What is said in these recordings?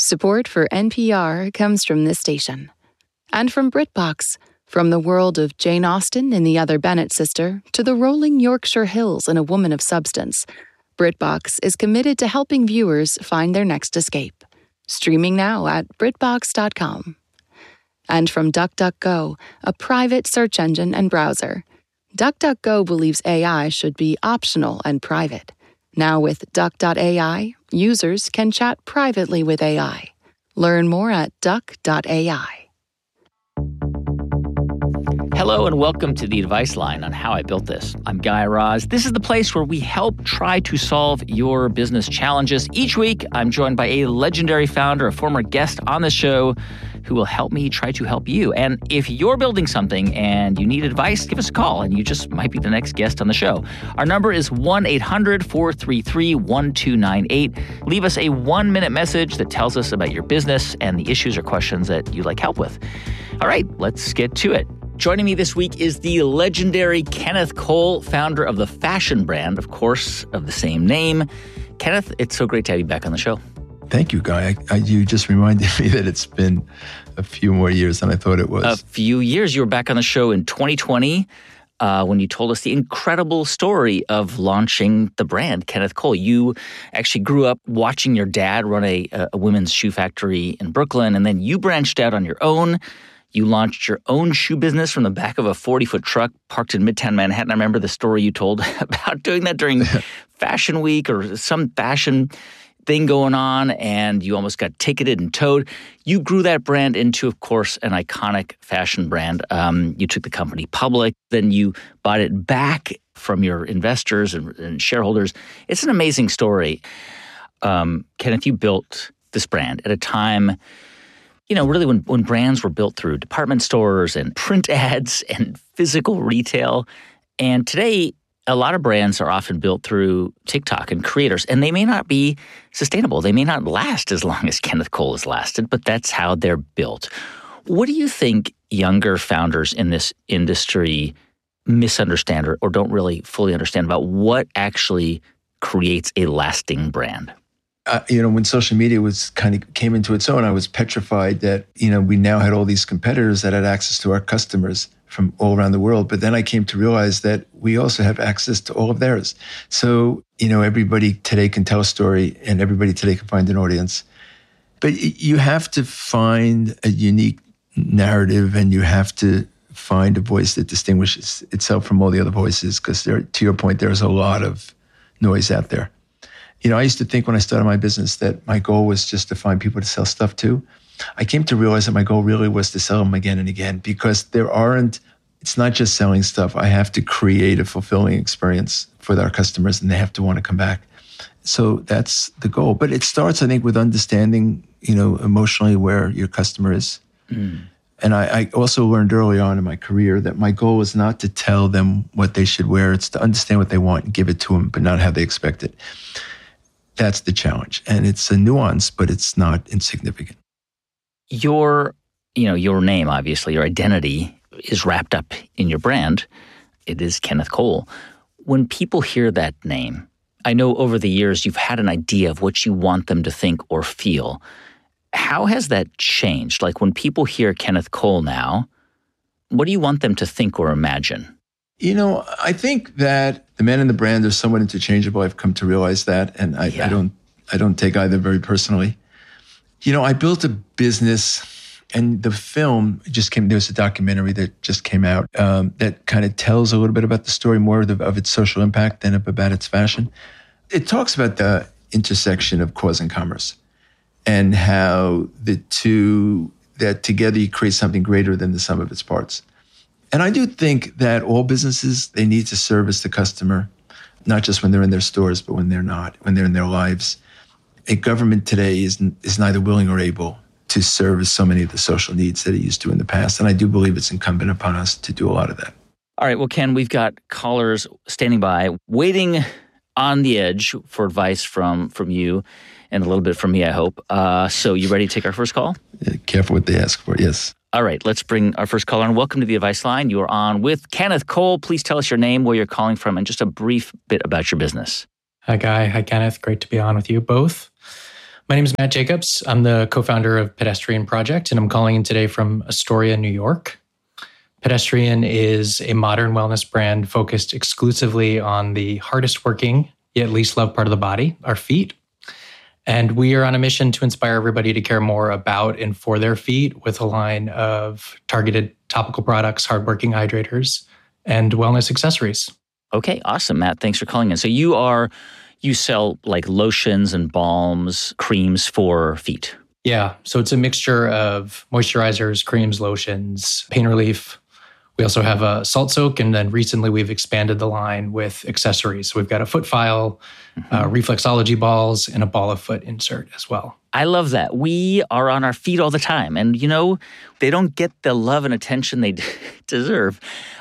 Support for NPR comes from this station. And from BritBox, from the world of Jane Austen in The Other Bennet Sister to the rolling Yorkshire Hills in A Woman of Substance, BritBox is committed to helping viewers find their next escape. Streaming now at BritBox.com. And from DuckDuckGo, a private search engine and browser. DuckDuckGo believes AI should be optional and private. Now with Duck.ai, users can chat privately with AI. Learn more at Duck.ai. Hello and welcome to The Advice Line on How I Built This. I'm Guy Raz. This is the place where we help try to solve your business challenges. Each week, I'm joined by a legendary founder, a former guest on the show, who will help me try to help you. And if you're building something and you need advice, give us a call and you just might be the next guest on the show. Our number is 1-800-433-1298. Leave us a 1-minute message that tells us about your business and the issues or questions that you'd like help with. All right, let's get to it. Joining me this week is the legendary Kenneth Cole, founder of the fashion brand, of course, of the same name. Kenneth, it's so great to have you back on the show. Thank you, Guy. You just reminded me that it's been a few more years than I thought it was. A few years. You were back on the show in 2020 when you told us the incredible story of launching the brand, Kenneth Cole. You actually grew up watching your dad run a women's shoe factory in Brooklyn, and then you branched out on your own. You launched your own shoe business from the back of a 40-foot truck parked in Midtown Manhattan. I remember the story you told about doing that during Fashion Week or some fashion thing going on, and you almost got ticketed and towed. You grew that brand into, of course, an iconic fashion brand. You took the company public. Then you bought it back from your investors and shareholders. It's an amazing story. Kenneth, you built this brand at a time, really when brands were built through department stores and print ads and physical retail. And today, a lot of brands are often built through TikTok and creators, and they may not be sustainable. They may not last as long as Kenneth Cole has lasted, but that's how they're built. What do you think younger founders in this industry misunderstand or don't really fully understand about what actually creates a lasting brand? When social media came into its own, I was petrified that, we now had all these competitors that had access to our customers from all around the world. But then I came to realize that we also have access to all of theirs. So, everybody today can tell a story and everybody today can find an audience. But you have to find a unique narrative and you have to find a voice that distinguishes itself from all the other voices, because to your point, there's a lot of noise out there. I used to think when I started my business that my goal was just to find people to sell stuff to. I came to realize that my goal really was to sell them again and again, because it's not just selling stuff. I have to create a fulfilling experience for our customers and they have to want to come back. So that's the goal. But it starts, I think, with understanding, emotionally where your customer is. Mm. And I also learned early on in my career that my goal is not to tell them what they should wear. It's to understand what they want and give it to them, but not how they expect it. That's the challenge. And it's a nuance, but it's not insignificant. Your name, obviously, your identity is wrapped up in your brand. It is Kenneth Cole. When people hear that name, I know over the years you've had an idea of what you want them to think or feel. How has that changed? Like when people hear Kenneth Cole now, what do you want them to think or imagine? I think that the man and the brand are somewhat interchangeable. I've come to realize that, and I don't take either very personally. I built a business, and the film just came. There was a documentary that just came out that kind of tells a little bit about the story, more of its social impact than about its fashion. It talks about the intersection of cause and commerce, and how the two, that together you create something greater than the sum of its parts. And I do think that all businesses, they need to service the customer, not just when they're in their stores, but when they're not, when they're in their lives. A government today is neither willing or able to service so many of the social needs that it used to in the past. And I do believe it's incumbent upon us to do a lot of that. All right. Well, Ken, we've got callers standing by, waiting on the edge for advice from you and a little bit from me, I hope. So you ready to take our first call? Careful what they ask for, yes. All right, let's bring our first caller on. Welcome to the Advice Line. You are on with Kenneth Cole. Please tell us your name, where you're calling from, and just a brief bit about your business. Hi, Guy. Hi, Kenneth. Great to be on with you both. My name is Matt Jacobs. I'm the co-founder of Pedestrian Project, and I'm calling in today from Astoria, New York. Pedestrian is a modern wellness brand focused exclusively on the hardest working, yet least loved part of the body, our feet. And we are on a mission to inspire everybody to care more about and for their feet with a line of targeted topical products, hardworking hydrators, and wellness accessories. Okay, awesome, Matt. Thanks for calling in. So you sell like lotions and balms, creams for feet. Yeah, so it's a mixture of moisturizers, creams, lotions, pain relief. We also have a salt soak, and then recently we've expanded the line with accessories. So we've got a foot file, reflexology balls, and a ball of foot insert as well. I love that. We are on our feet all the time, and they don't get the love and attention they deserve.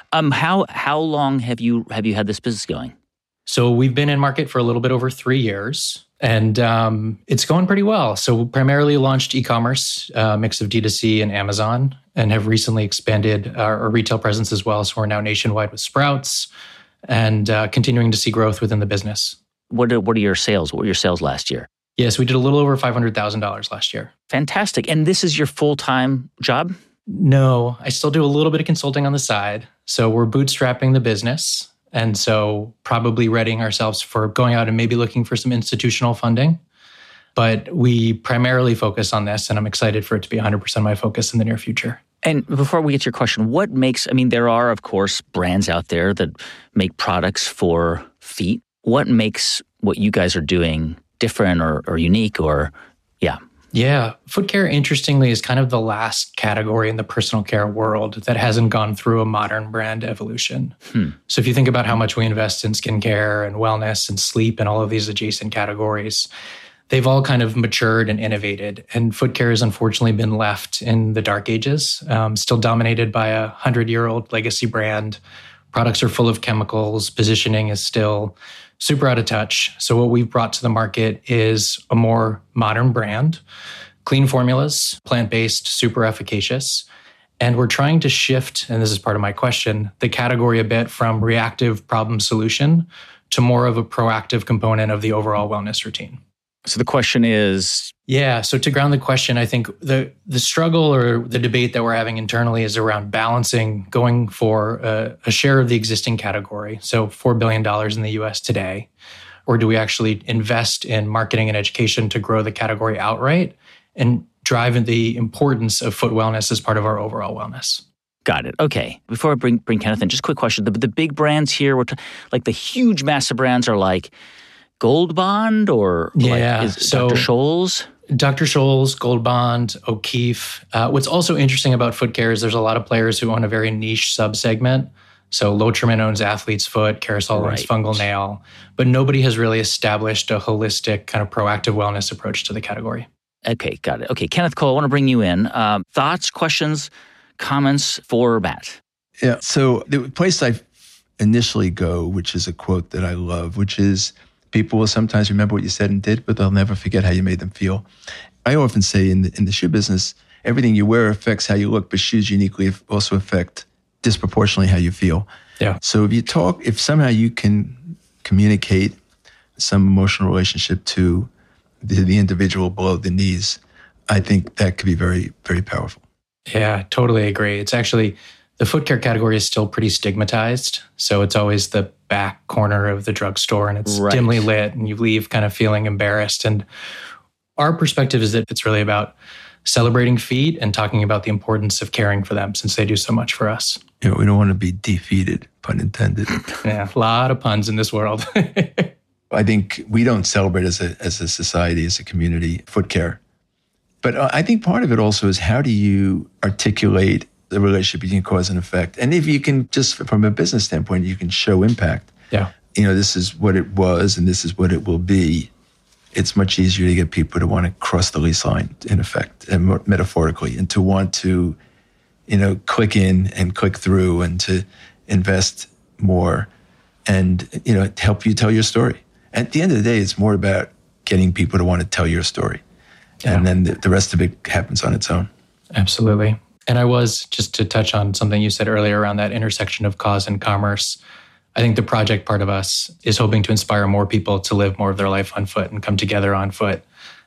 How long have you had this business going? So we've been in market for a little bit over 3 years, and it's going pretty well. So we primarily launched e-commerce, mix of D2C and Amazon, and have recently expanded our retail presence as well. So we're now nationwide with Sprouts and continuing to see growth within the business. What are your sales? What were your sales last year? Yes, we did a little over $500,000 last year. Fantastic. And this is your full-time job? No, I still do a little bit of consulting on the side. So we're bootstrapping the business. And so probably readying ourselves for going out and maybe looking for some institutional funding. But we primarily focus on this, and I'm excited for it to be 100% my focus in the near future. And before we get to your question, there are, of course, brands out there that make products for feet. What makes what you guys are doing different or unique Yeah, foot care, interestingly, is kind of the last category in the personal care world that hasn't gone through a modern brand evolution. So if you think about how much we invest in skincare and wellness and sleep and all of these adjacent categories, they've all kind of matured and innovated. And foot care has unfortunately been left in the dark ages, still dominated by a 100-year-old legacy brand. Products are full of chemicals. Positioning is still super out of touch. So what we've brought to the market is a more modern brand, clean formulas, plant-based, super efficacious. And we're trying to shift, and this is part of my question, the category a bit from reactive problem solution to more of a proactive component of the overall wellness routine. So the question is? Yeah, so to ground the question, I think the struggle or the debate that we're having internally is around balancing going for a share of the existing category, so $4 billion in the US today, or do we actually invest in marketing and education to grow the category outright and drive the importance of foot wellness as part of our overall wellness? Got it. Okay. Before I bring Kenneth in, just a quick question. The big brands here, like the huge massive brands are like Gold Bond or Dr. Scholl's? Dr. Scholl's, Gold Bond, O'Keefe. What's also interesting about foot care is there's a lot of players who own a very niche subsegment. So Lotrimin owns Athlete's Foot, Carousel owns Fungal Nail, but nobody has really established a holistic kind of proactive wellness approach to the category. Okay, got it. Okay, Kenneth Cole, I want to bring you in. Thoughts, questions, comments for Matt? Yeah, so the place I initially go, which is a quote that I love, which is, people will sometimes remember what you said and did, but they'll never forget how you made them feel. I often say in the shoe business, everything you wear affects how you look, but shoes uniquely also affect disproportionately how you feel. Yeah. So if somehow you can communicate some emotional relationship to the individual below the knees, I think that could be very, very powerful. Yeah, totally agree. It's actually, the foot care category is still pretty stigmatized. So it's always the back corner of the drugstore and it's dimly lit and you leave kind of feeling embarrassed. And our perspective is that it's really about celebrating feet and talking about the importance of caring for them since they do so much for us. We don't want to be defeated, pun intended. Yeah, a lot of puns in this world. I think we don't celebrate as a society, as a community, foot care. But I think part of it also is, how do you articulate the relationship between cause and effect? And if you can, just from a business standpoint, you can show impact. Yeah. This is what it was and this is what it will be. It's much easier to get people to want to cross the lease line, in effect, and metaphorically, and to want to, click in and click through and to invest more and, help you tell your story. At the end of the day, it's more about getting people to want to tell your story. Yeah. And then the rest of it happens on its own. Absolutely. And I was, just to touch on something you said earlier around that intersection of cause and commerce, I think the project part of us is hoping to inspire more people to live more of their life on foot and come together on foot.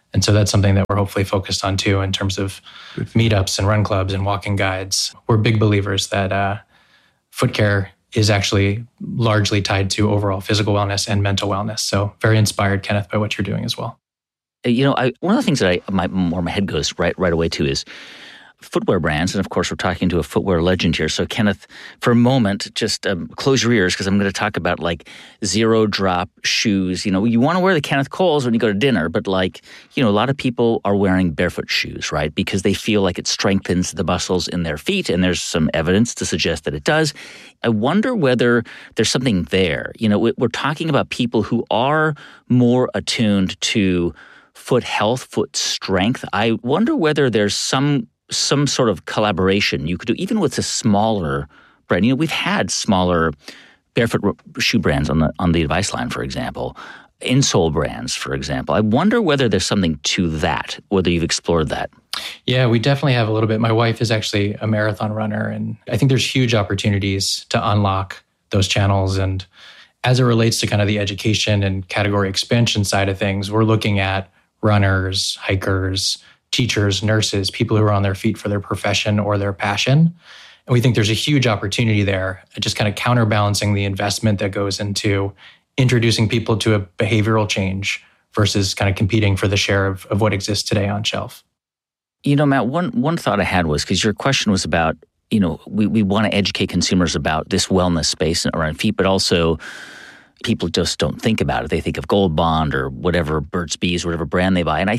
And so that's something that we're hopefully focused on too in terms of meetups and run clubs and walking guides. We're big believers that foot care is actually largely tied to overall physical wellness and mental wellness. So very inspired, Kenneth, by what you're doing as well. One of the things that my head goes right away to is footwear brands. And of course, we're talking to a footwear legend here. So Kenneth, for a moment, just close your ears because I'm going to talk about like zero drop shoes. You want to wear the Kenneth Coles when you go to dinner, but a lot of people are wearing barefoot shoes, right? Because they feel like it strengthens the muscles in their feet. And there's some evidence to suggest that it does. I wonder whether there's something there. We're talking about people who are more attuned to foot health, foot strength. I wonder whether there's some sort of collaboration you could do, even with a smaller brand. We've had smaller barefoot shoe brands on the Advice line, for example, insole brands, for example. I wonder whether there's something to that, whether you've explored that. Yeah, we definitely have a little bit. My wife is actually a marathon runner, and I think there's huge opportunities to unlock those channels. And as it relates to kind of the education and category expansion side of things, we're looking at runners, hikers, teachers, nurses, people who are on their feet for their profession or their passion. And we think there's a huge opportunity there, just kind of counterbalancing the investment that goes into introducing people to a behavioral change versus kind of competing for the share of what exists today on shelf. Matt, one thought I had was, because your question was about, we want to educate consumers about this wellness space around feet, but also people just don't think about it. They think of Gold Bond or whatever, Burt's Bees, whatever brand they buy. And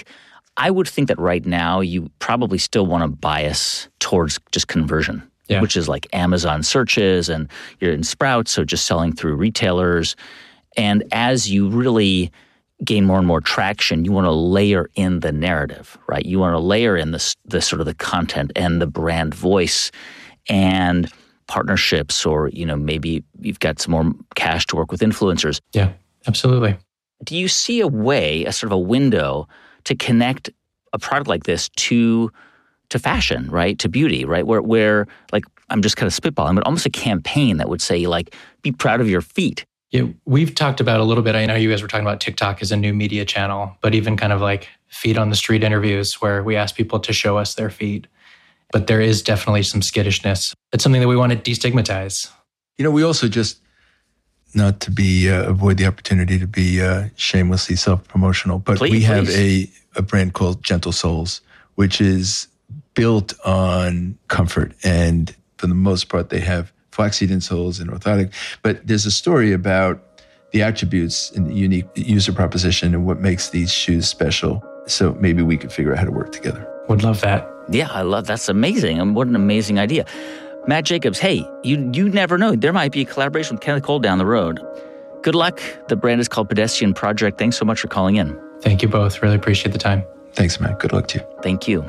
I would think that right now you probably still want to bias towards just conversion, which is like Amazon searches, and you're in Sprouts, so just selling through retailers. And as you really gain more and more traction, you want to layer in the narrative, right? You want to layer in the sort of the content and the brand voice and partnerships, or maybe you've got some more cash to work with influencers. Yeah, absolutely. Do you see a way, a sort of a window to connect a product like this to fashion, right? To beauty, right? Where like, I'm just kind of spitballing, but almost a campaign that would say like, be proud of your feet. Yeah, we've talked about a little bit. I know you guys were talking about TikTok as a new media channel, but even kind of like feet on the street interviews where we ask people to show us their feet. But there is definitely some skittishness. It's something that we want to destigmatize. We also just, not to be avoid the opportunity to be shamelessly self-promotional, but we have a brand called Gentle Soles, which is built on comfort. And for the most part, they have flaxseed insoles and orthotic. But there's a story about the attributes and the unique user proposition and what makes these shoes special. So maybe we could figure out how to work together. Would love that. Yeah, I love that's amazing. And what an amazing idea. Matt Jacobs, hey, you never know. There might be a collaboration with Kenneth Cole down the road. Good luck. The brand is called Pedestrian Project. Thanks so much for calling in. Thank you both. Really appreciate the time. Thanks, Matt. Good luck to you. Thank you.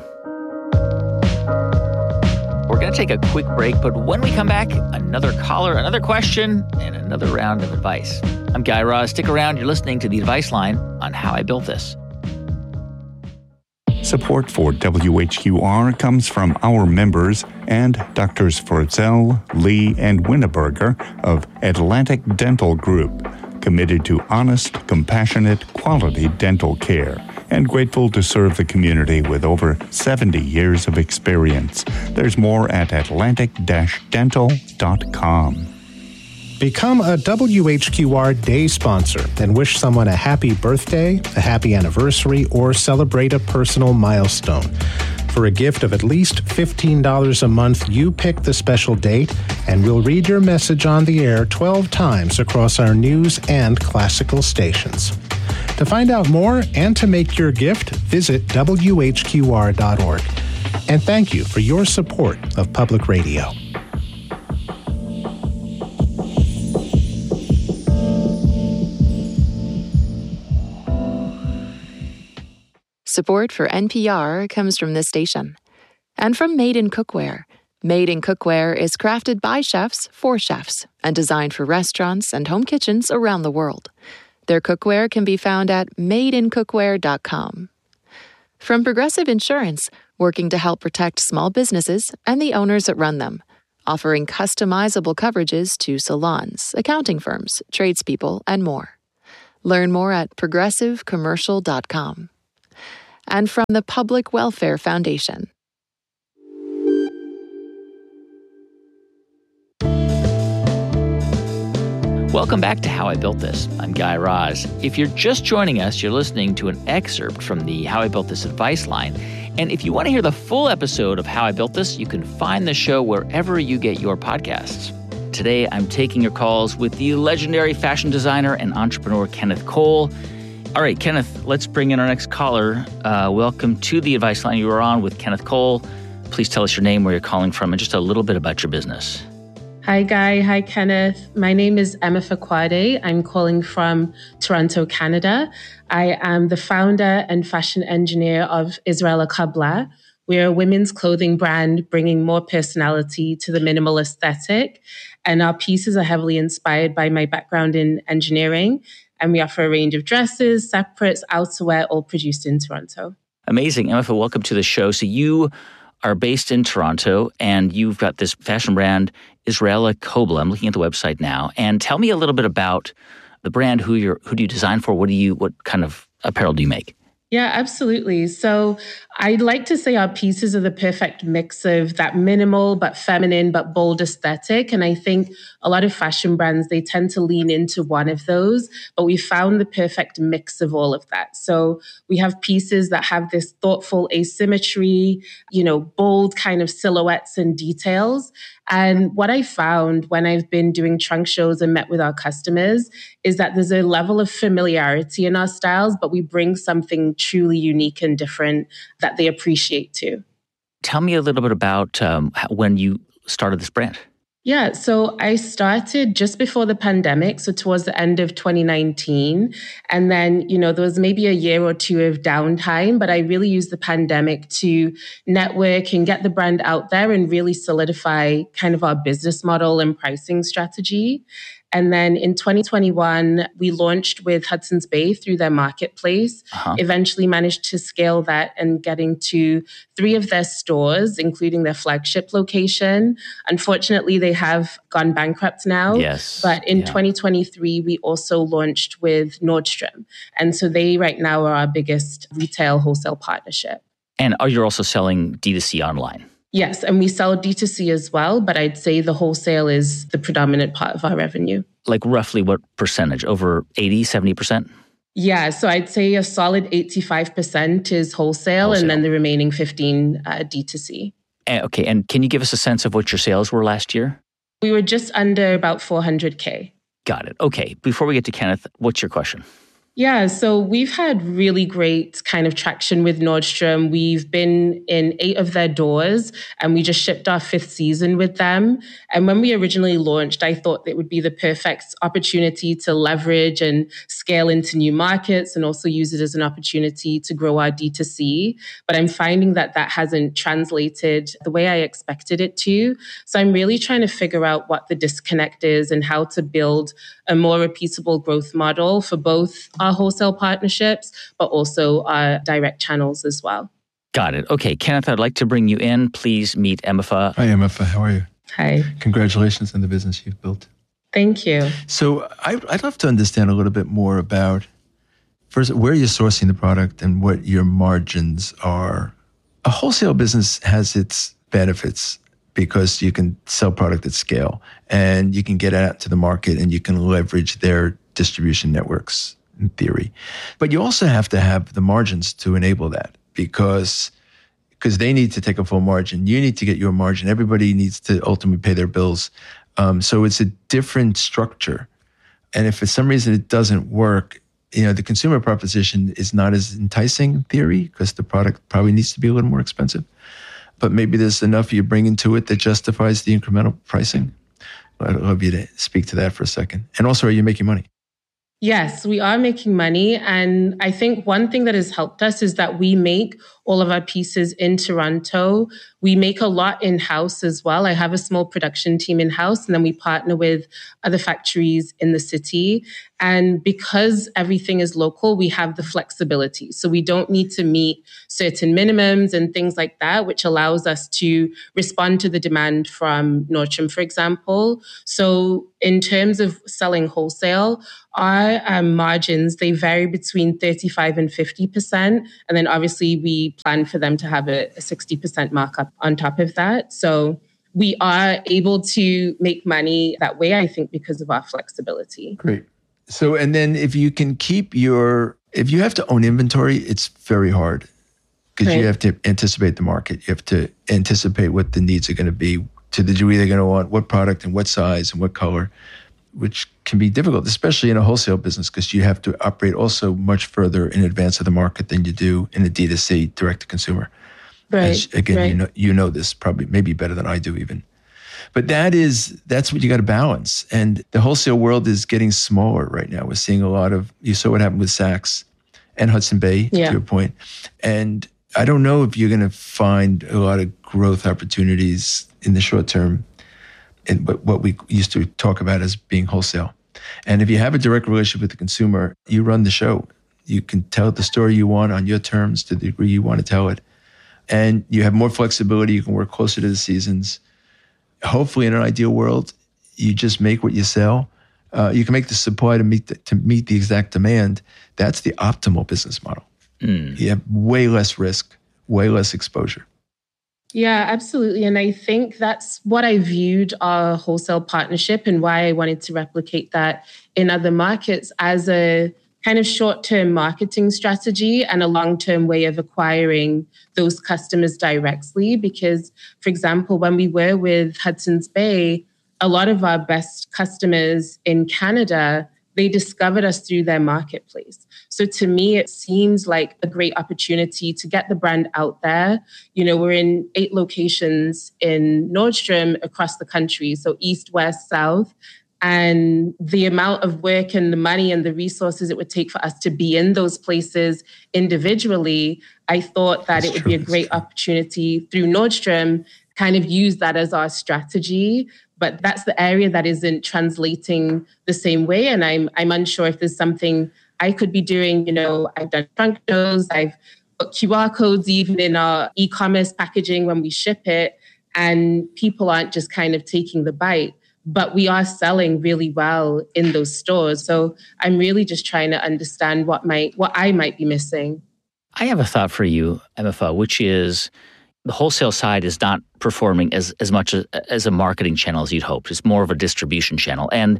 We're going to take a quick break, but when we come back, another caller, another question, and another round of advice. I'm Guy Raz. Stick around. You're listening to The Advice Line on How I Built This. Support for WHQR comes from our members and Drs. Forzel, Lee, and Winneberger of Atlantic Dental Group, committed to honest, compassionate, quality dental care, and grateful to serve the community with over 70 years of experience. There's more at atlantic-dental.com. Become a WHQR Day sponsor and wish someone a happy birthday, a happy anniversary, or celebrate a personal milestone. For a gift of at least $15 a month, you pick the special date, and we'll read your message on the air 12 times across our news and classical stations. To find out more and to make your gift, visit WHQR.org. And thank you for your support of public radio. Support for NPR comes from this station. And from Made in Cookware. Made in Cookware is crafted by chefs for chefs and designed for restaurants and home kitchens around the world. Their cookware can be found at madeincookware.com. From Progressive Insurance, working to help protect small businesses and the owners that run them, offering customizable coverages to salons, accounting firms, tradespeople, and more. Learn more at progressivecommercial.com. and from the Public Welfare Foundation. Welcome back to How I Built This. I'm Guy Raz. If you're just joining us, you're listening to an excerpt from the How I Built This advice line. And if you want to hear the full episode of How I Built This, you can find the show wherever you get your podcasts. Today, I'm taking your calls with the legendary fashion designer and entrepreneur, Kenneth Cole. All right, Kenneth, let's bring in our next caller. Welcome to the advice line. You are on with Kenneth Cole. Please tell us your name, where you're calling from, and just a little bit about your business. Hi, Guy. Hi, Kenneth. My name is Emma Fakwade. I'm calling from Toronto, Canada. I am the founder and fashion engineer of Israela Kabla. We're a women's clothing brand bringing more personality to the minimal aesthetic. And our pieces are heavily inspired by my background in engineering. And we offer a range of dresses, separates, outerwear, all produced in Toronto. Amazing. Emma, welcome to the show. So you are based in Toronto, and you've got this fashion brand, Israela Kabla. I'm looking at the website now. And tell me a little bit about the brand. Who do you design for? What kind of apparel do you make? Yeah, absolutely. So I'd like to say our pieces are the perfect mix of that minimal but feminine but bold aesthetic. And I think a lot of fashion brands, they tend to lean into one of those, but we found the perfect mix of all of that. So we have pieces that have this thoughtful asymmetry, bold kind of silhouettes and details. And what I found when I've been doing trunk shows and met with our customers is that there's a level of familiarity in our styles, but we bring something truly unique and different that they appreciate too. Tell me a little bit about when you started this brand. Yeah, so I started just before the pandemic, so towards the end of 2019. And then, there was maybe a year or two of downtime, but I really used the pandemic to network and get the brand out there and really solidify kind of our business model and pricing strategy. And then in 2021, we launched with Hudson's Bay through their marketplace, eventually managed to scale that and getting to 3 of their stores, including their flagship location. Unfortunately, they have gone bankrupt now. Yes. But in 2023, we also launched with Nordstrom. And so they right now are our biggest retail wholesale partnership. And you're also selling D2C online? Yes, and we sell D2C as well, but I'd say the wholesale is the predominant part of our revenue. Like roughly what percentage? Over 80, 70%? Yeah, so I'd say a solid 85% is wholesale, and then the remaining 15 D2C. Okay, and can you give us a sense of what your sales were last year? We were just under about 400K. Got it. Okay, before we get to Kenneth, what's your question? Yeah, so we've had really great kind of traction with Nordstrom. We've been in 8 of their doors and we just shipped our 5th season with them. And when we originally launched, I thought it would be the perfect opportunity to leverage and scale into new markets and also use it as an opportunity to grow our D2C. But I'm finding that hasn't translated the way I expected it to. So I'm really trying to figure out what the disconnect is and how to build a more repeatable growth model for both our wholesale partnerships, but also our direct channels as well. Got it. Okay, Kenneth, I'd like to bring you in. Please meet Emma. Hi, Emma. How are you? Hi. Congratulations on the business you've built. Thank you. So I'd love to understand a little bit more about, first, where you're sourcing the product and what your margins are. A wholesale business has its benefits because you can sell product at scale and you can get out to the market and you can leverage their distribution networks in theory. But you also have to have the margins to enable that because they need to take a full margin. You need to get your margin. Everybody needs to ultimately pay their bills. So it's a different structure. And if for some reason it doesn't work, the consumer proposition is not as enticing in theory because the product probably needs to be a little more expensive. But maybe there's enough you bring into it that justifies the incremental pricing. I'd love you to speak to that for a second. And also, are you making money? Yes, we are making money. And I think one thing that has helped us is that we make all of our pieces in Toronto. We make a lot in-house as well. I have a small production team in-house, and then we partner with other factories in the city. And because everything is local, we have the flexibility. So we don't need to meet certain minimums and things like that, which allows us to respond to the demand from Nordstrom, for example. So in terms of selling wholesale, our margins, they vary between 35 and 50%. And then obviously we plan for them to have a 60% markup on top of that. So we are able to make money that way, I think, because of our flexibility. Great. So, and then if you have to own inventory, it's very hard because you have to anticipate the market. You have to anticipate what the needs are going to be, to the degree they're going to want, what product and what size and what color, which can be difficult, especially in a wholesale business, because you have to operate also much further in advance of the market than you do in a D2C, direct to consumer. Right. You know this probably maybe better than I do even. But that's what you got to balance. And the wholesale world is getting smaller right now. We're seeing you saw what happened with Saks and Hudson Bay, to your point. And I don't know if you're going to find a lot of growth opportunities in the short term in what we used to talk about as being wholesale. And if you have a direct relationship with the consumer, you run the show. You can tell the story you want on your terms to the degree you want to tell it. And you have more flexibility. You can work closer to the seasons. Hopefully, in an ideal world, you just make what you sell. You can make the supply to meet the exact demand. That's the optimal business model. You have way less risk, way less exposure. Yeah, absolutely. And I think that's what I viewed our wholesale partnership and why I wanted to replicate that in other markets as a kind of short-term marketing strategy and a long-term way of acquiring those customers directly. Because, for example, when we were with Hudson's Bay, a lot of our best customers in Canada, they discovered us through their marketplace. So to me, it seems like a great opportunity to get the brand out there. You know, we're in 8 locations in Nordstrom across the country, so East, West, South. And the amount of work and the money and the resources it would take for us to be in those places individually, I thought that it would be a great opportunity through Nordstrom, kind of use that as our strategy. But that's the area that isn't translating the same way. And I'm unsure if there's something I could be doing. You know, I've done trunk shows, I've put QR codes even in our e-commerce packaging when we ship it, and people aren't just kind of taking the bite. But we are selling really well in those stores. So I'm really just trying to understand what I might be missing. I have a thought for you, MFO, which is the wholesale side is not performing as much as a marketing channel as you'd hoped. It's more of a distribution channel. And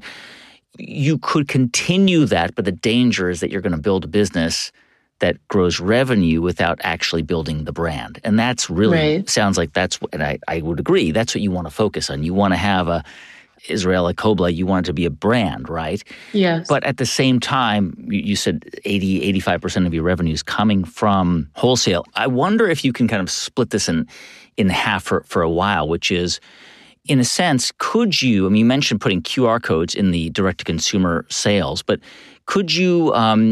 you could continue that, but the danger is that you're going to build a business that grows revenue without actually building the brand. And that's really, sounds like and I would agree, that's what you want to focus on. You want to have Israel Kobla, you want it to be a brand, right? Yes. But at the same time, you said 85% of your revenue is coming from wholesale. I wonder if you can kind of split this in half for a while, which is, in a sense, could you, you mentioned putting QR codes in the direct-to-consumer sales, but could you,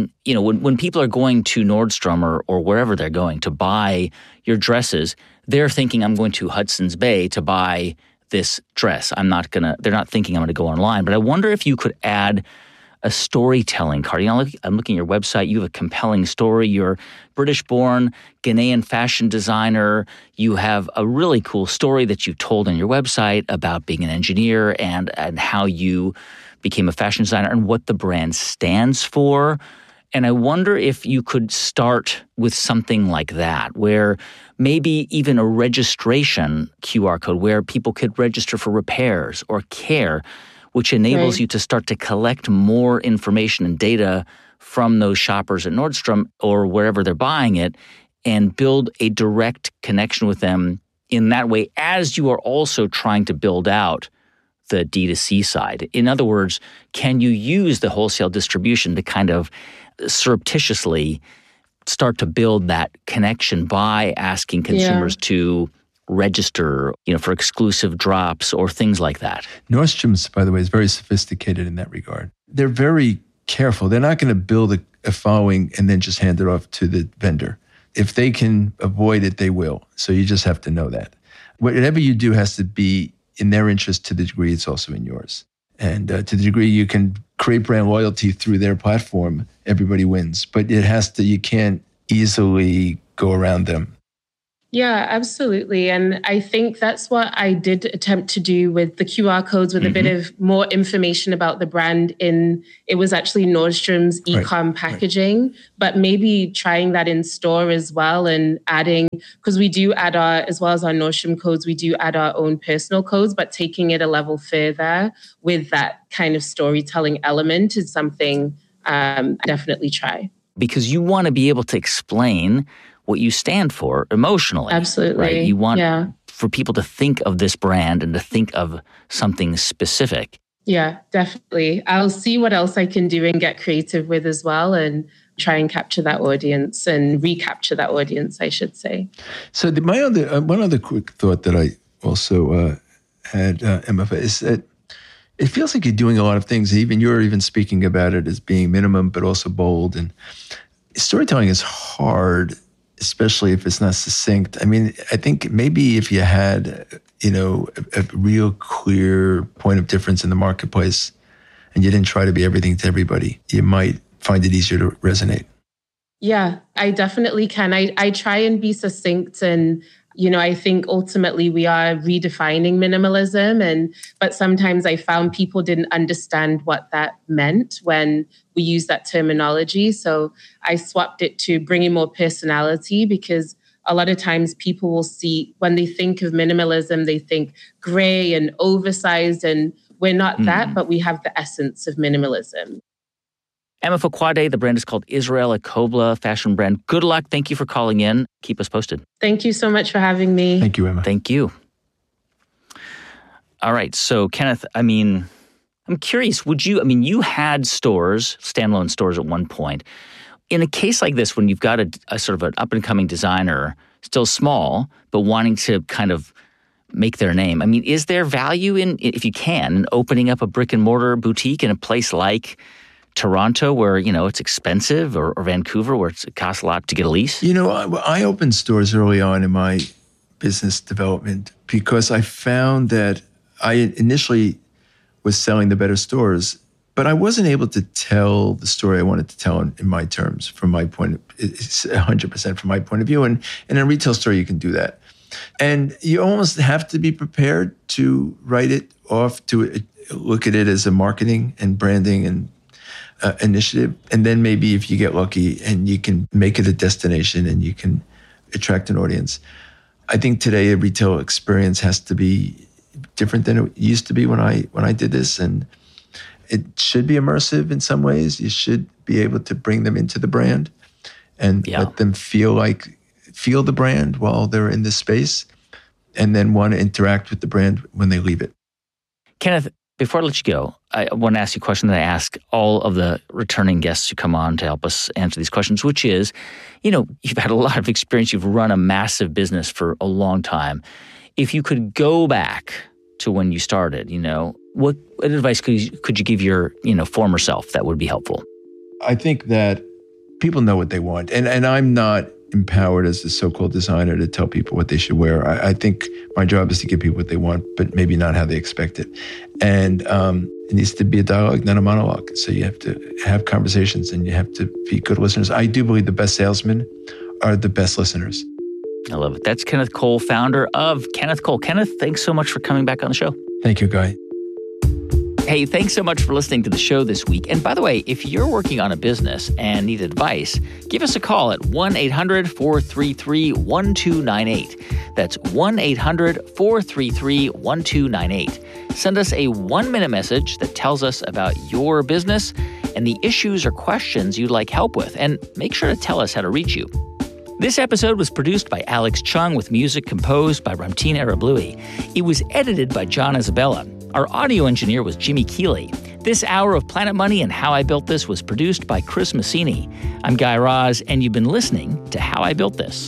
when people are going to Nordstrom or wherever they're going to buy your dresses, they're thinking, I'm going to Hudson's Bay to buy this dress. they're not thinking I'm going to go online, but I wonder if you could add a storytelling card. You know, I'm looking at your website. You have a compelling story. You're British-born, Ghanaian fashion designer. You have a really cool story that you told on your website about being an engineer and how you became a fashion designer and what the brand stands for. And I wonder if you could start with something like that, where maybe even a registration QR code where people could register for repairs or care, which enables you to start to collect more information and data from those shoppers at Nordstrom or wherever they're buying it and build a direct connection with them in that way, as you are also trying to build out the D2C side. In other words, can you use the wholesale distribution to kind of surreptitiously start to build that connection by asking consumers to register, for exclusive drops or things like that? Nordstrom's, by the way, is very sophisticated in that regard. They're very careful. They're not going to build a following and then just hand it off to the vendor. If they can avoid it, they will. So you just have to know that. whatever you do has to be in their interest to the degree it's also in yours. And to the degree you can create brand loyalty through their platform, everybody wins. But you can't easily go around them. Yeah, absolutely. And I think that's what I did attempt to do with the QR codes, with a bit of more information about the brand it was actually Nordstrom's e-com packaging, but maybe trying that in store as well and adding, because we do add as well as our Nordstrom codes, we do add our own personal codes, but taking it a level further with that kind of storytelling element is something I definitely try. Because you want to be able to explain what you stand for emotionally. Absolutely. Right? You want for people to think of this brand and to think of something specific. Yeah, definitely. I'll see what else I can do and get creative with as well and try and capture that audience and recapture that audience, I should say. So one other quick thought that I also had, Emma, is that it feels like you're doing a lot of things. You're even speaking about it as being minimum, but also bold. And storytelling is hard, especially if it's not succinct. I mean, I think maybe if you had, a real clear point of difference in the marketplace and you didn't try to be everything to everybody, you might find it easier to resonate. Yeah, I definitely can. I try and be succinct and I think ultimately we are redefining minimalism, but sometimes I found people didn't understand what that meant when we use that terminology. So I swapped it to bringing more personality, because a lot of times people will see, when they think of minimalism, they think gray and oversized, and we're not that, but we have the essence of minimalism. Emma Foquade, the brand is called Israel, a Kobla fashion brand. Good luck. Thank you for calling in. Keep us posted. Thank you so much for having me. Thank you, Emma. Thank you. All right. So, Kenneth, I'm curious, you had stores, standalone stores at one point. In a case like this, when you've got a sort of an up-and-coming designer, still small, but wanting to kind of make their name, is there value in, if you can, in opening up a brick-and-mortar boutique in a place like Toronto, where, it's expensive, or Vancouver, where it costs a lot to get a lease? I opened stores early on in my business development because I found that I initially was selling the better stores, but I wasn't able to tell the story I wanted to tell in my terms, from my point, it's 100% from my point of view. And in a retail store, you can do that. And you almost have to be prepared to write it off, to look at it as a marketing and branding and initiative. And then maybe if you get lucky and you can make it a destination and you can attract an audience. I think today a retail experience has to be different than it used to be when I did this. And it should be immersive in some ways. You should be able to bring them into the brand and let them feel the brand while they're in this space, and then want to interact with the brand when they leave it. Kenneth, before I let you go, I want to ask you a question that I ask all of the returning guests who come on to help us answer these questions, which is, you've had a lot of experience. You've run a massive business for a long time. If you could go back to when you started, what advice could you give your, former self that would be helpful? I think that people know what they want. And I'm not empowered as a so-called designer to tell people what they should wear. I think my job is to give people what they want, but maybe not how they expect it. And it needs to be a dialogue, not a monologue. So you have to have conversations and you have to be good listeners. I do believe the best salesmen are the best listeners. I love it. That's Kenneth Cole, founder of Kenneth Cole. Kenneth, thanks so much for coming back on the show. Thank you, Guy. Hey, thanks so much for listening to the show this week. And by the way, if you're working on a business and need advice, give us a call at 1-800-433-1298. That's 1-800-433-1298. Send us a 1-minute message that tells us about your business and the issues or questions you'd like help with. And make sure to tell us how to reach you. This episode was produced by Alex Chung with music composed by Ramtin Arablouei. It was edited by John Isabella. Our audio engineer was Jimmy Keeley. This hour of Planet Money and How I Built This was produced by Chris Massini. I'm Guy Raz, and you've been listening to How I Built This.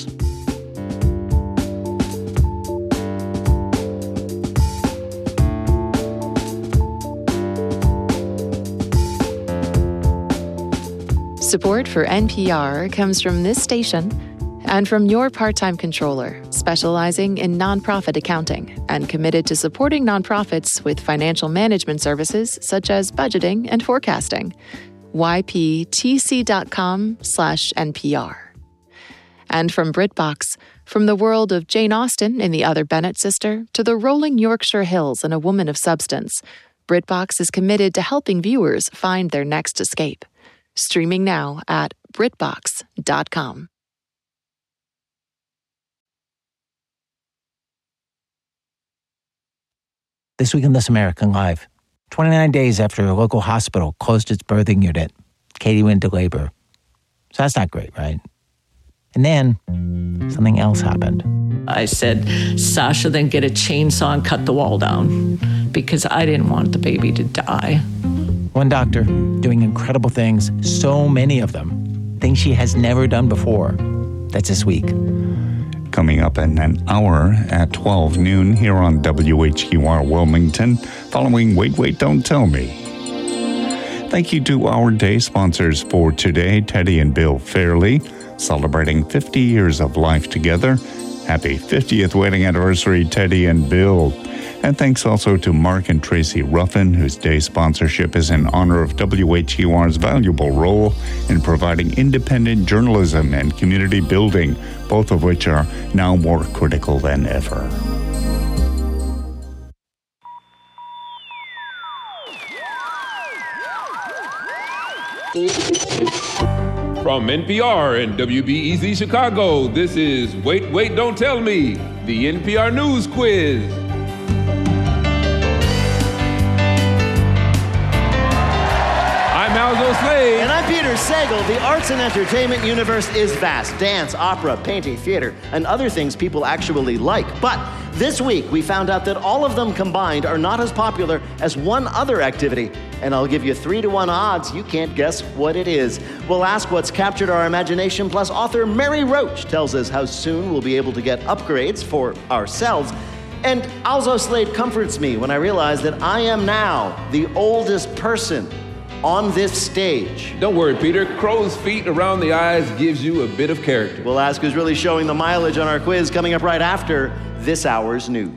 Support for NPR comes from this station And from your part-time controller, specializing in nonprofit accounting and committed to supporting nonprofits with financial management services such as budgeting and forecasting. yptc.com/NPR. And from BritBox, from the world of Jane Austen in The Other Bennet Sister to the rolling Yorkshire Hills in A Woman of Substance, BritBox is committed to helping viewers find their next escape. Streaming now at BritBox.com. This week on This American Life, 29 days after a local hospital closed its birthing unit, Katie went into labor. So that's not great, right? And then something else happened. I said, Sasha, then get a chainsaw and cut the wall down because I didn't want the baby to die. One doctor doing incredible things, so many of them, things she has never done before. That's this week. Coming up in an hour at 12 noon here on WHQR Wilmington, following Wait, Don't Tell Me. Thank you to our day sponsors for today, Teddy and Bill Fairley, celebrating 50 years of life together. Happy 50th wedding anniversary, Teddy and Bill. And thanks also to Mark and Tracy Ruffin, whose day sponsorship is in honor of WHUR's valuable role in providing independent journalism and community building, both of which are now more critical than ever. From NPR and WBEZ Chicago, this is Wait, Don't Tell Me, the NPR News Quiz. I'm Alzo Slade. And I'm Peter Sagal. The arts and entertainment universe is vast. Dance, opera, painting, theater, and other things people actually like. But this week, we found out that all of them combined are not as popular as one other activity. And I'll give you 3-to-1 odds. You can't guess what it is. We'll ask what's captured our imagination, plus author Mary Roach tells us how soon we'll be able to get upgrades for ourselves. And Alzo Slade comforts me when I realize that I am now the oldest person on this stage. Don't worry, Peter. Crow's feet around the eyes gives you a bit of character. We'll ask who's really showing the mileage on our quiz coming up right after this hour's news.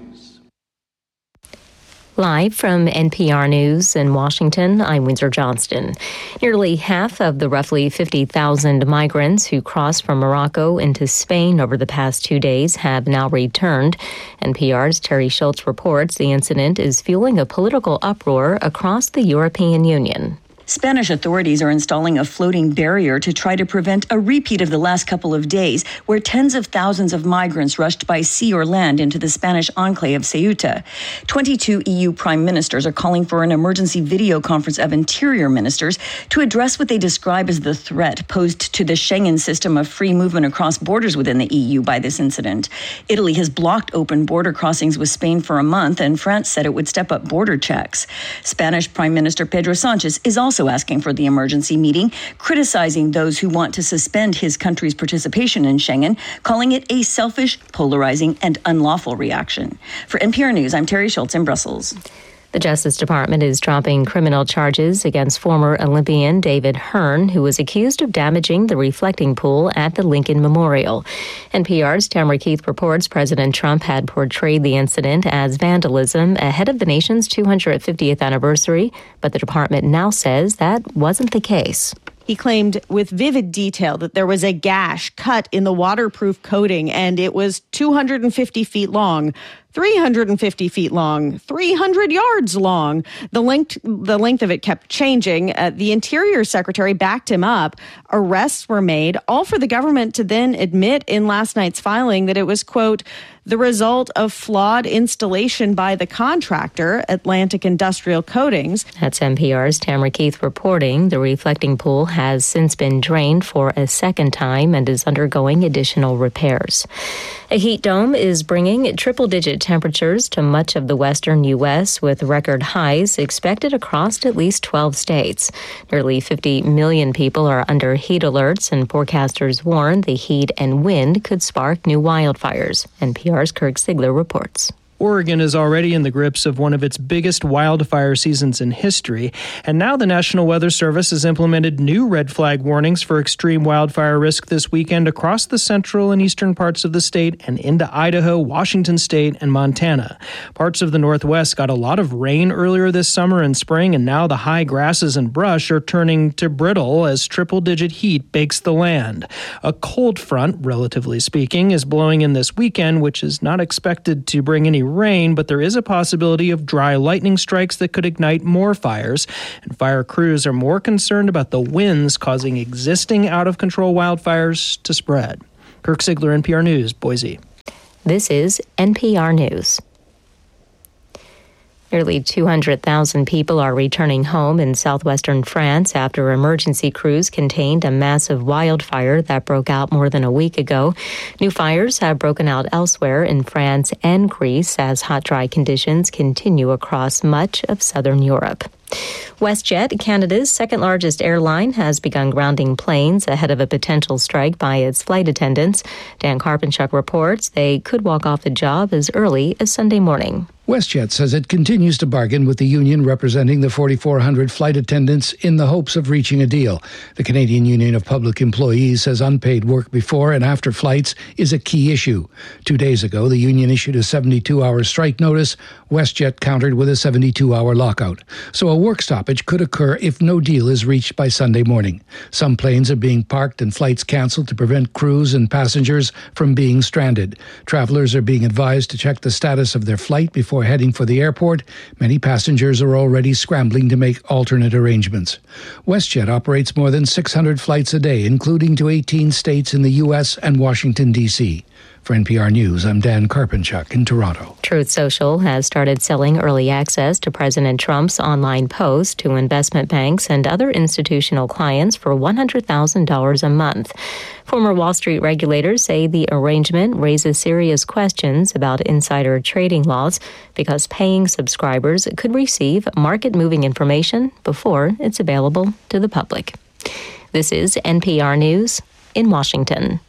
Live from NPR News in Washington, I'm Windsor Johnston. Nearly half of the roughly 50,000 migrants who crossed from Morocco into Spain over the past 2 days have now returned. NPR's Terry Schultz reports the incident is fueling a political uproar across the European Union. Spanish authorities are installing a floating barrier to try to prevent a repeat of the last couple of days, where tens of thousands of migrants rushed by sea or land into the Spanish enclave of Ceuta. 22 EU prime ministers are calling for an emergency video conference of interior ministers to address what they describe as the threat posed to the Schengen system of free movement across borders within the EU by this incident. Italy has blocked open border crossings with Spain for a month, and France said it would step up border checks. Spanish Prime Minister Pedro Sanchez is also asking for the emergency meeting, criticizing those who want to suspend his country's participation in Schengen, calling it a selfish, polarizing, and unlawful reaction. For NPR News, I'm Terry Schultz in Brussels. The Justice Department is dropping criminal charges against former Olympian David Hearn, who was accused of damaging the reflecting pool at the Lincoln Memorial. NPR's Tamara Keith reports President Trump had portrayed the incident as vandalism ahead of the nation's 250th anniversary, but the department now says that wasn't the case. He claimed with vivid detail that there was a gash cut in the waterproof coating and it was 250 feet long, 350 feet long, 300 yards long. The length of it kept changing. The Interior Secretary backed him up. Arrests were made, all for the government to then admit in last night's filing that it was, quote, the result of flawed installation by the contractor, Atlantic Industrial Coatings. That's NPR's Tamara Keith reporting. The reflecting pool has since been drained for a second time and is undergoing additional repairs. A heat dome is bringing triple-digit temperatures to much of the western U.S., with record highs expected across at least 12 states. Nearly 50 million people are under heat alerts, and forecasters warn the heat and wind could spark new wildfires. NPR's Kirk Ziegler reports. Oregon is already in the grips of one of its biggest wildfire seasons in history, and now the National Weather Service has implemented new red flag warnings for extreme wildfire risk this weekend across the central and eastern parts of the state and into Idaho, Washington State, and Montana. Parts of the Northwest got a lot of rain earlier this summer and spring, and now the high grasses and brush are turning to brittle as triple-digit heat bakes the land. A cold front, relatively speaking, is blowing in this weekend, which is not expected to bring any rain, but there is a possibility of dry lightning strikes that could ignite more fires. And fire crews are more concerned about the winds causing existing out-of-control wildfires to spread. Kirk Sigler, NPR News, Boise. This is NPR News. Nearly 200,000 people are returning home in southwestern France after emergency crews contained a massive wildfire that broke out more than a week ago. New fires have broken out elsewhere in France and Greece as hot, dry conditions continue across much of southern Europe. WestJet, Canada's second-largest airline, has begun grounding planes ahead of a potential strike by its flight attendants. Dan Karpenchuk reports they could walk off the job as early as Sunday morning. WestJet says it continues to bargain with the union representing the 4,400 flight attendants in the hopes of reaching a deal. The Canadian Union of Public Employees says unpaid work before and after flights is a key issue. 2 days ago, the union issued a 72-hour strike notice. WestJet countered with a 72-hour lockout. So a work stoppage could occur if no deal is reached by Sunday morning. Some planes are being parked and flights canceled to prevent crews and passengers from being stranded. Travelers are being advised to check the status of their flight before heading for the airport. Many passengers are already scrambling to make alternate arrangements. WestJet operates more than 600 flights a day, including to 18 states in the U.S. and Washington, D.C. For NPR News, I'm Dan Karpenchuk in Toronto. Truth Social has started selling early access to President Trump's online post to investment banks and other institutional clients for $100,000 a month. Former Wall Street regulators say the arrangement raises serious questions about insider trading laws because paying subscribers could receive market-moving information before it's available to the public. This is NPR News in Washington.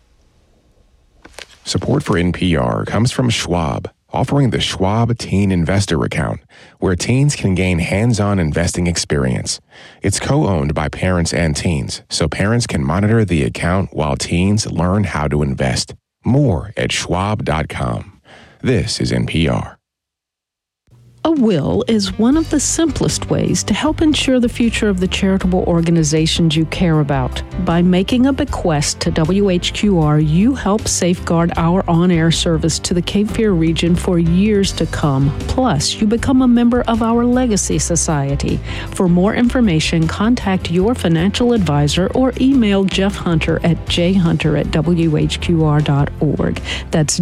Support for NPR comes from Schwab, offering the Schwab Teen Investor Account, where teens can gain hands-on investing experience. It's co-owned by parents and teens, so parents can monitor the account while teens learn how to invest. More at schwab.com. This is NPR. A will is one of the simplest ways to help ensure the future of the charitable organizations you care about. By making a bequest to WHQR, you help safeguard our on-air service to the Cape Fear region for years to come. Plus, you become a member of our Legacy Society. For more information, contact your financial advisor or email Jeff Hunter at jhunter@whqr.org. That's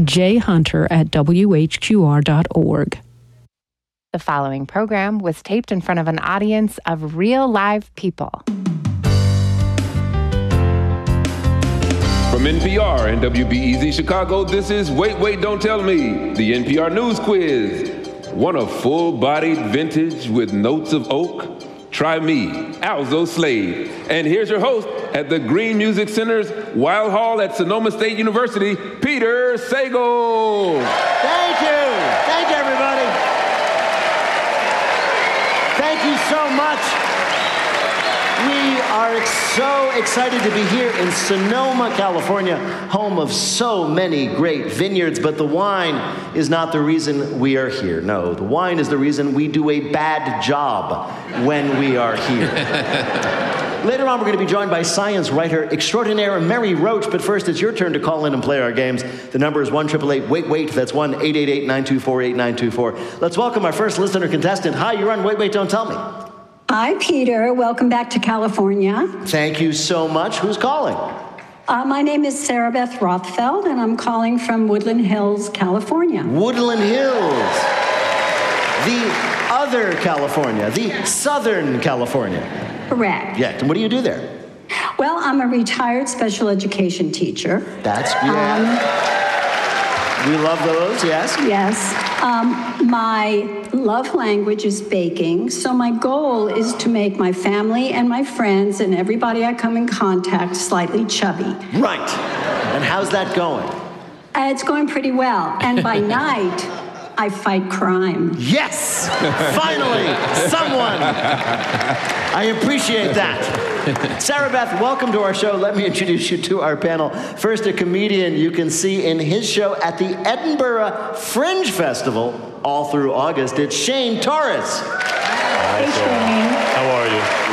jhunter@whqr.org. The following program was taped in front of an audience of real live people. From NPR and WBEZ Chicago, this is Wait, Wait, Don't Tell Me, the NPR News Quiz. Want a full-bodied vintage with notes of oak? Try me, Alzo Slade. And here's your host at the Green Music Center's Wild Hall at Sonoma State University, Peter Sagal. Thank you. Thank you, everybody. Thank you so much. We are so excited to be here in Sonoma, California, home of so many great vineyards, but the wine is not the reason we are here. No, the wine is the reason we do a bad job when we are here. Later on, we're going to be joined by science writer extraordinaire Mary Roach, but first, it's your turn to call in and play our games. The number is 1-888-WAIT-WAIT. That's 1-888-924-8924. Let's welcome our first listener contestant. Hi, you're on Wait, Wait, Don't Tell Me. Hi, Peter. Welcome back to California. Thank you so much. Who's calling? My name is Sarah Beth Rothfeld, and I'm calling from Woodland Hills, California. Woodland Hills. The other California, the Southern California. Correct. Yeah, and what do you do there? Well, I'm a retired special education teacher. That's good. We love those, yes? Yes. My love language is baking, so my goal is to make my family and my friends and everybody I come in contact slightly chubby. Right. And how's that going? It's going pretty well. And by night, I fight crime. Yes! Finally, someone! I appreciate that. Sarah Beth, welcome to our show. Let me introduce you to our panel. First, a comedian you can see in his show at the Edinburgh Fringe Festival all through August. It's Shane Torres. Hi, Shane. How are you?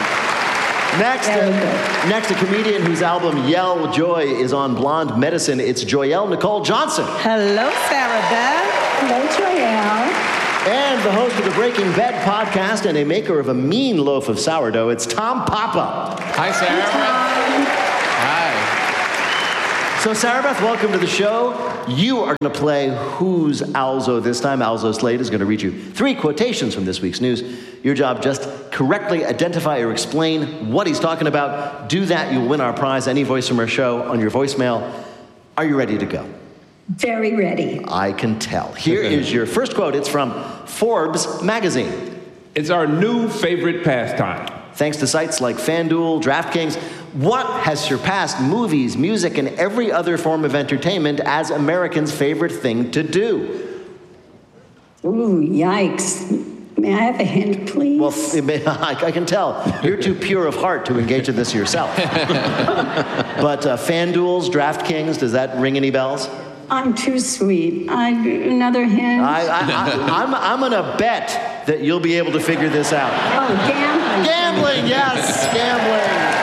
Next, a comedian whose album Yell Joy is on Blonde Medicine. It's Joyelle Nicole Johnson. Hello, Sarah Beth. Hello, Joyelle. And the host of the Breaking Bed podcast and a maker of a mean loaf of sourdough, it's Tom Papa. Hi, Sarah. Hi. So, Sarah Beth, welcome to the show. You are going to play Who's Alzo this time. Alzo Slade is going to read you 3 quotations from this week's news. Your job, just correctly identify or explain what he's talking about. Do that, you'll win our prize, any voice from our show, on your voicemail. Are you ready to go? Very ready. I can tell. Here is your first quote. It's from Forbes magazine. It's our new favorite pastime. Thanks to sites like FanDuel, DraftKings, what has surpassed movies, music, and every other form of entertainment as Americans' favorite thing to do? Ooh, yikes. May I have a hint, please? Well, I can tell. You're too pure of heart to engage in this yourself. But FanDuel's, DraftKings, does that ring any bells? I'm too sweet. Another hint? I'm going to bet that you'll be able to figure this out. Oh, gambling. Gambling, yes, gambling.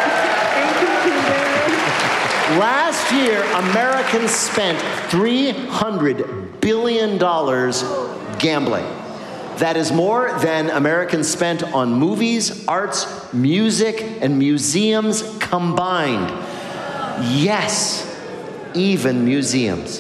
Last year, Americans spent $300 billion gambling. That is more than Americans spent on movies, arts, music, and museums combined. Yes, even museums.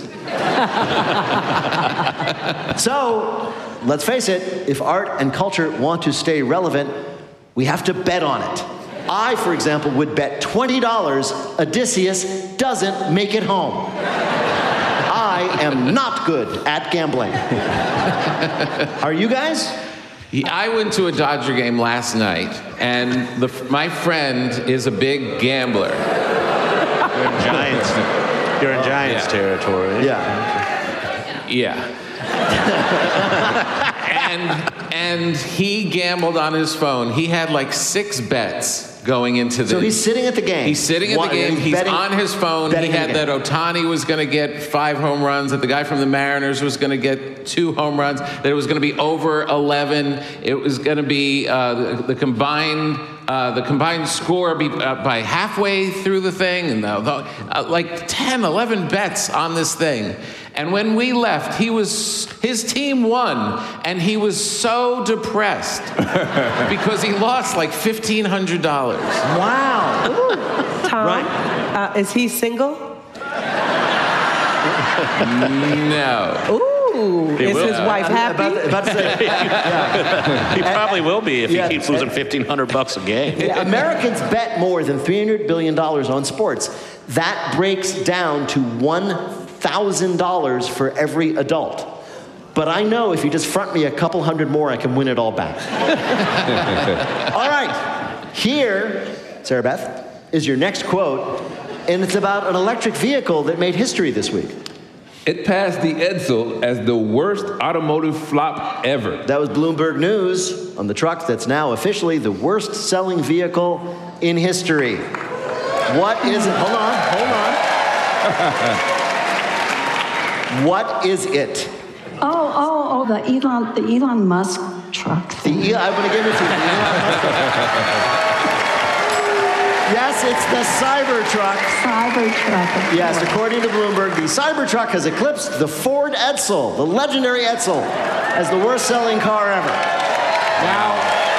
So, let's face it, if art and culture want to stay relevant, we have to bet on it. I, for example, would bet $20 Odysseus doesn't make it home. I am not good at gambling. Are you guys? I went to a Dodger game last night, and my friend is a big gambler. You're in Giants territory. Yeah. And he gambled on his phone. He had like 6 bets going into the... So he's sitting at the game. He's sitting at the game. He's on his phone. He had that Ohtani was going to get 5 home runs, that the guy from the Mariners was going to get 2 home runs, that it was going to be over 11. It was going to be the combined score by halfway through the thing, and like 10, 11 bets on this thing. And when we left, his team won, and he was so depressed because he lost like $1,500. Wow. Ooh, Tom, right? Is he single? No. Ooh, is his wife happy? About to say, yeah. He probably will be if he keeps losing $1,500 a game. Yeah, Americans bet more than $300 billion on sports. That breaks down to $1,000 for every adult. But I know if you just front me a couple hundred more, I can win it all back. All right, here, Sarah Beth, is your next quote, and it's about an electric vehicle that made history this week. It passed the Edsel as the worst automotive flop ever. That was Bloomberg News on the truck that's now officially the worst-selling vehicle in history. What is it? Hold on. What is it? The Elon Musk truck. I'm going to give it to you. The Elon Musk truck. Yes, it's the Cybertruck. Cybertruck. Yes, according to Bloomberg, the Cybertruck has eclipsed the Ford Edsel, the legendary Edsel, as the worst-selling car ever. Now,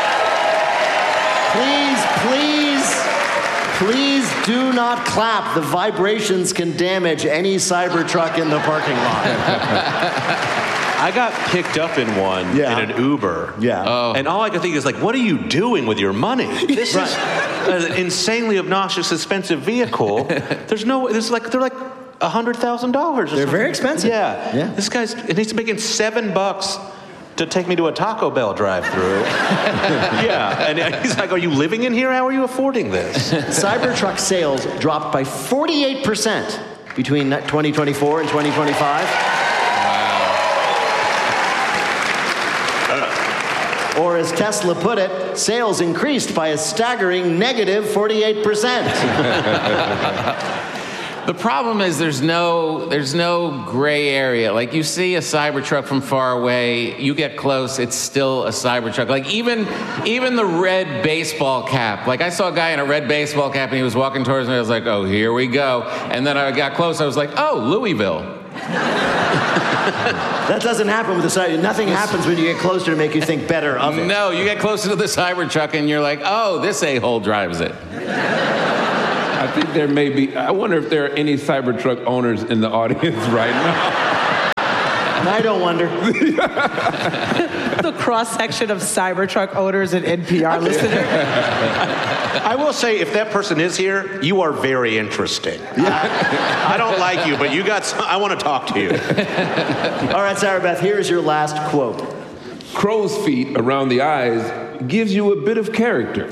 please do not clap. The vibrations can damage any Cybertruck in the parking lot. I got picked up in one in an Uber. Yeah. Oh. And all I could think is, like, what are you doing with your money? This is an insanely obnoxious, expensive vehicle. They're like $100,000. They're very expensive. Yeah. This guy's, and he's making $7 to take me to a Taco Bell drive-thru. Yeah, and he's like, are you living in here? How are you affording this? Cybertruck sales dropped by 48% between 2024 and 2025. Or as Tesla put it, sales increased by a staggering negative 48%. The problem is there's no gray area. Like, you see a Cybertruck from far away, you get close, it's still a Cybertruck. Like, even the red baseball cap. Like, I saw a guy in a red baseball cap and he was walking towards me. I was like, oh, here we go. And then I got close. I was like, oh, Louisville. That doesn't happen with the Cybertruck. Nothing happens when you get closer to make you think better of it. No, you get closer to the Cybertruck and you're like, oh, this a-hole drives it. I think there may be, I wonder if there are any Cybertruck owners in the audience right now. I don't wonder. The cross-section of Cybertruck owners and NPR listeners. I will say, if that person is here, you are very interesting. I don't like you, but I want to talk to you. All right, Sarah Beth, here is your last quote. Crow's feet around the eyes gives you a bit of character.